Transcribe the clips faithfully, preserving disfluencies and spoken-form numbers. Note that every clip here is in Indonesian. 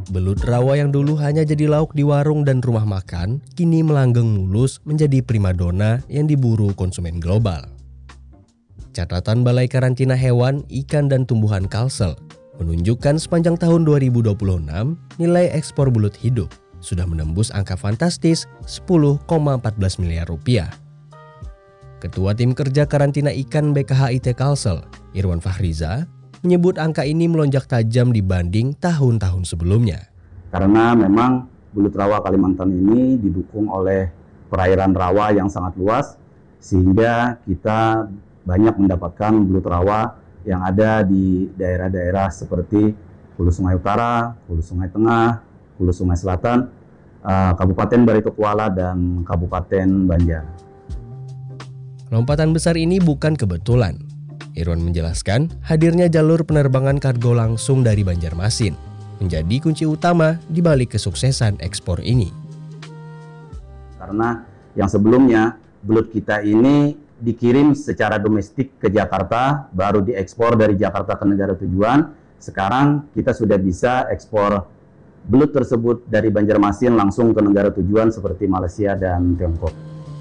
belut rawa yang dulu hanya jadi lauk di warung dan rumah makan, kini melanggeng mulus menjadi primadona yang diburu konsumen global. Catatan Balai Karantina Hewan, Ikan dan Tumbuhan Kalsel menunjukkan sepanjang tahun dua ribu dua puluh enam nilai ekspor belut hidup sudah menembus angka fantastis sepuluh koma empat belas miliar rupiah. Ketua Tim Kerja Karantina Ikan B K H I T Kalsel, Irwan Fahriza, menyebut angka ini melonjak tajam dibanding tahun-tahun sebelumnya. Karena memang belut rawa Kalimantan ini didukung oleh perairan rawa yang sangat luas, sehingga kita banyak mendapatkan belut rawa yang ada di daerah-daerah seperti Hulu Sungai Utara, Hulu Sungai Tengah, Hulu Sungai Selatan, Kabupaten Barito Kuala, dan Kabupaten Banjar. Lompatan besar ini bukan kebetulan. Irwan menjelaskan hadirnya jalur penerbangan kargo langsung dari Banjarmasin menjadi kunci utama di balik kesuksesan ekspor ini. Karena yang sebelumnya belut kita ini dikirim secara domestik ke Jakarta, baru diekspor dari Jakarta ke negara tujuan. Sekarang kita sudah bisa ekspor belut tersebut dari Banjarmasin langsung ke negara tujuan seperti Malaysia dan Tiongkok.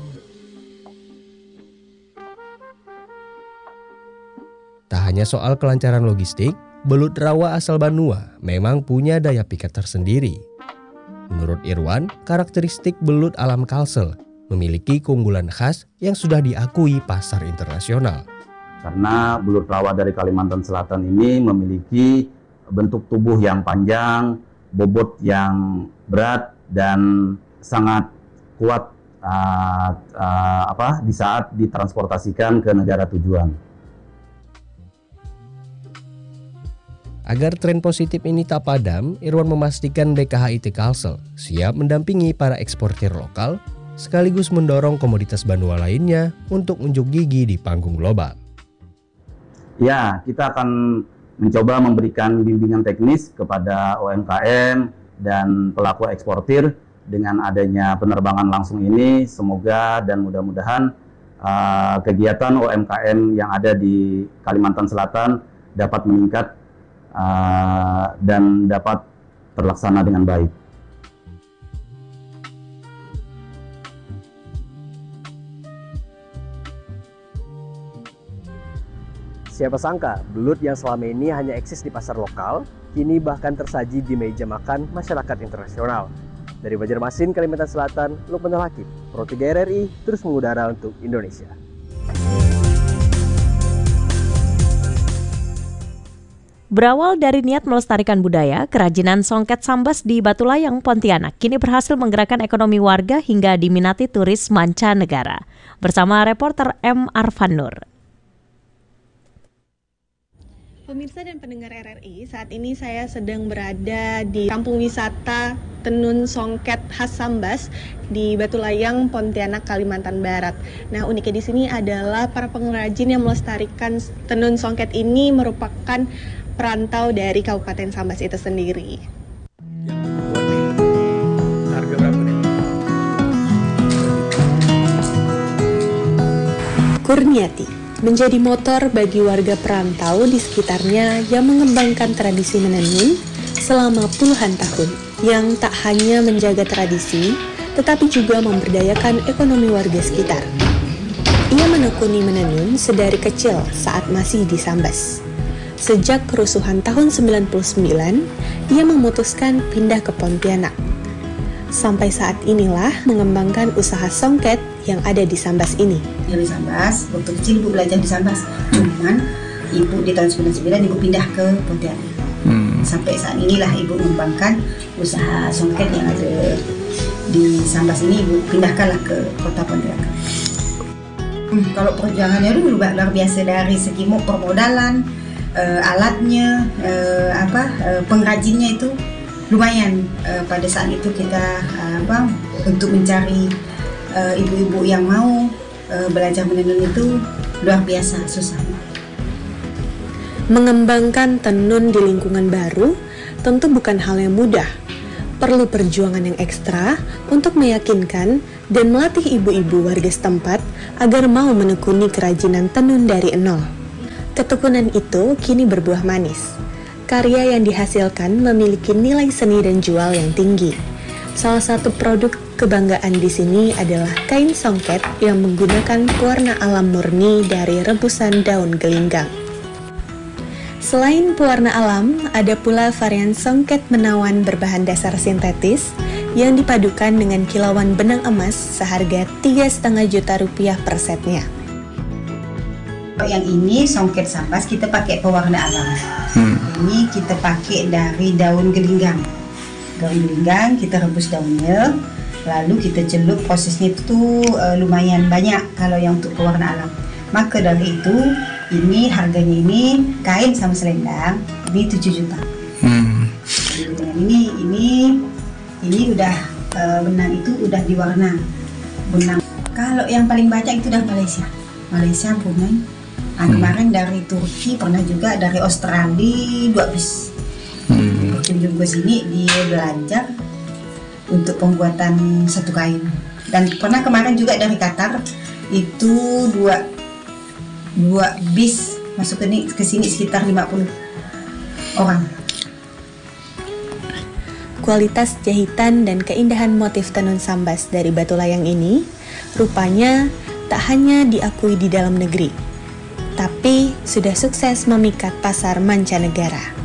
Tak hanya soal kelancaran logistik, belut rawa asal Banua memang punya daya pikat tersendiri. Menurut Irwan, karakteristik belut alam Kalsel memiliki keunggulan khas yang sudah diakui pasar internasional. Karena belut rawa dari Kalimantan Selatan ini memiliki bentuk tubuh yang panjang, bobot yang berat, dan sangat kuat uh, uh, apa, di saat ditransportasikan ke negara tujuan. Agar tren positif ini tak padam, Irwan memastikan B K H I T Kalsel siap mendampingi para eksportir lokal sekaligus mendorong komoditas Banua lainnya untuk unjuk gigi di panggung global. Ya, kita akan mencoba memberikan bimbingan teknis kepada U M K M dan pelaku eksportir dengan adanya penerbangan langsung ini. Semoga dan mudah-mudahan uh, kegiatan U M K M yang ada di Kalimantan Selatan dapat meningkat Uh, dan dapat terlaksana dengan baik. Siapa sangka belut yang selama ini hanya eksis di pasar lokal, kini bahkan tersaji di meja makan masyarakat internasional. Dari Banjarmasin, Kalimantan Selatan, Lukman Al-Hakim, Pro tiga R R I terus mengudara untuk Indonesia. Berawal dari niat melestarikan budaya, kerajinan songket sambas di Batu Layang, Pontianak kini berhasil menggerakkan ekonomi warga hingga diminati turis mancanegara. Bersama reporter M. Arfan Nur. Pemirsa dan pendengar R R I, saat ini saya sedang berada di kampung wisata Tenun Songket khas Sambas di Batu Layang, Pontianak, Kalimantan Barat. Nah, uniknya di sini adalah para pengrajin yang melestarikan tenun songket ini merupakan perantau dari Kabupaten Sambas itu sendiri. Harga berapa nih? Kurniati menjadi motor bagi warga perantau di sekitarnya yang mengembangkan tradisi menenun selama puluhan tahun, yang tak hanya menjaga tradisi, tetapi juga memberdayakan ekonomi warga sekitar. Ia menekuni menenun sedari kecil saat masih di Sambas. Sejak kerusuhan tahun sembilan puluh sembilan, ia memutuskan pindah ke Pontianak. Sampai saat inilah mengembangkan usaha songket yang ada di Sambas ini. Di Sambas, waktu kecil ibu belajar di Sambas. Cuman ibu di tahun sembilan puluh sembilan ibu pindah ke Pontianak. Hmm. Sampai saat inilah ibu mengembangkan usaha songket yang ada di Sambas ini, ibu pindahkanlah ke kota Pontianak. Hmm, kalau perjuangannya dulu luar biasa, dari segi permodalan, uh, alatnya, uh, apa uh, pengrajinnya itu lumayan. Uh, pada saat itu kita uh, apa untuk mencari uh, ibu-ibu yang mau uh, belajar menenun itu luar biasa susah. Mengembangkan tenun di lingkungan baru tentu bukan hal yang mudah. Perlu perjuangan yang ekstra untuk meyakinkan dan melatih ibu-ibu warga setempat agar mau menekuni kerajinan tenun dari nol. Ketekunan itu kini berbuah manis. karya yang dihasilkan memiliki nilai seni dan jual yang tinggi. Salah satu produk kebanggaan di sini adalah kain songket yang menggunakan pewarna alam murni dari rebusan daun gelinggang. Selain pewarna alam, ada pula varian songket menawan berbahan dasar sintetis yang dipadukan dengan kilauan benang emas seharga tiga koma lima juta rupiah per setnya. Yang ini songket sambas kita pakai pewarna alam. Hmm. Ini kita pakai dari daun gelinggang. Daun gelinggang kita rebus daunnya, lalu kita celup. Prosesnya itu uh, lumayan banyak kalau yang untuk pewarna alam. Maka dari itu ini harganya ini kain sama selendang ini tujuh juta. Hmm. Jadi dengan ini ini ini udah uh, benang itu udah diwarna. Benang. Kalau yang paling banyak itu udah Malaysia. Malaysia Brunei. Nah, hmm. kemarin dari Turki, pernah juga dari Australia dua bis. Hmm. Berkunjung ke sini dia belajar untuk pembuatan satu kain. Dan pernah kemarin juga dari Qatar itu dua dua bis masuk ke, ke sini sekitar lima puluh orang. Kualitas jahitan dan keindahan motif tenun sambas dari batu layang ini rupanya tak hanya diakui di dalam negeri, tapi sudah sukses memikat pasar mancanegara.